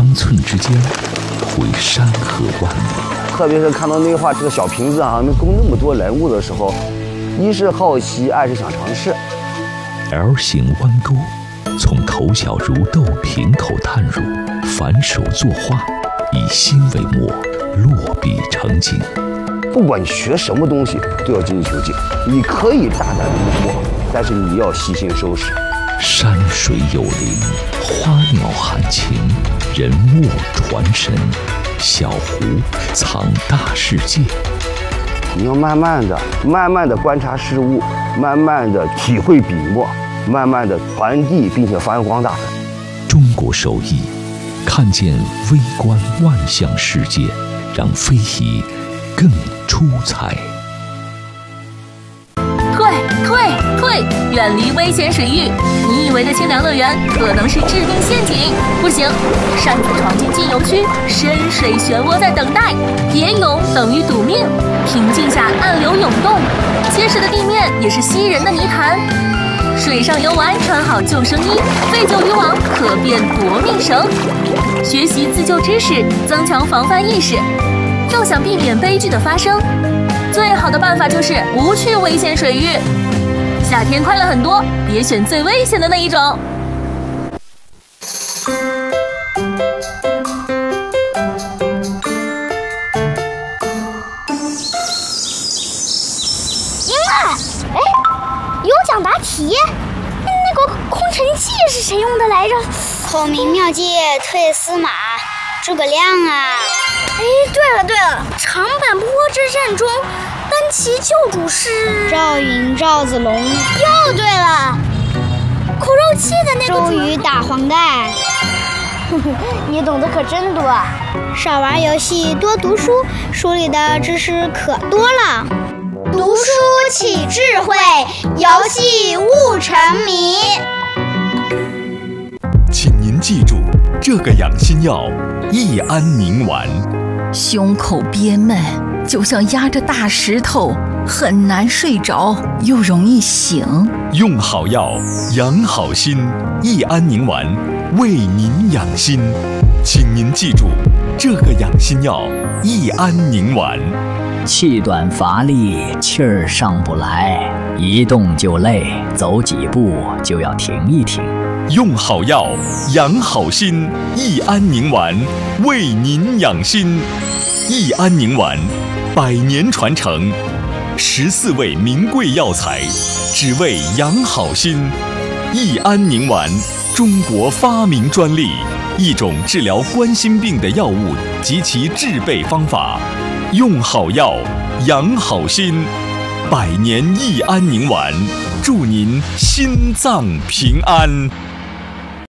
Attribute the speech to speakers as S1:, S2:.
S1: 方寸之间，绘山河万里。
S2: 特别是看到内画这个小瓶子能供那么多人物的时候，一是好奇，二是想尝试。
S1: L 型弯钩，从口小如豆瓶口探入，反手作画，以心为墨，落笔成景。
S2: 不管你学什么东西，都要精益求精。你可以大胆的摸，但是你要细心收拾。
S1: 山水有灵，花鸟含情，人物传神，小湖藏大世界。
S2: 你要慢慢的观察事物，慢慢的体会笔墨，慢慢的传递，并且发扬光大。
S1: 中国手艺，看见微观万象世界，让非遗更出彩。
S3: 退！远离危险水域！你以为的清凉乐园可能是致命陷阱。不行，擅自闯进禁游区，深水漩涡在等待。别泳等于赌命，平静下暗流涌动，结实的地面也是吸人的泥潭。水上游玩穿好救生衣，废旧渔网可变夺命绳。学习自救知识，增强防范意识。要想避免悲剧的发生，最好的办法就是不去危险水域。夏天快乐很多，别选最危险的那一种。
S4: 赢了！哎，有奖答题。那个空城计是谁用的来着？
S5: 孔明妙计退司马，诸葛亮啊！
S4: 哎，对了，长坂坡之战中，单骑救主是
S5: 赵云、赵子龙。
S4: 又对了，苦肉计的那个
S5: 周瑜打黄盖。
S4: 你懂得可真多啊！
S5: 少玩游戏，多读书，书里的知识可多了。
S4: 读书起智慧，游戏悟沉迷。
S6: 请您记住，这个养心药益安宁丸。
S7: 胸口憋闷，就像压着大石头，很难睡着，又容易醒。
S6: 用好药，养好心，益安宁丸为您养心。请您记住，这个养心药益安宁丸。
S8: 气短乏力，气儿上不来，一动就累，走几步就要停一停。
S6: 用好药，养好心，益安宁丸为您养心。益安宁丸100年传承，14味名贵药材，只为养好心。益安宁丸，中国发明专利，一种治疗冠心病的药物及其制备方法。用好药，养好心，100年益安宁丸，祝您心脏平安。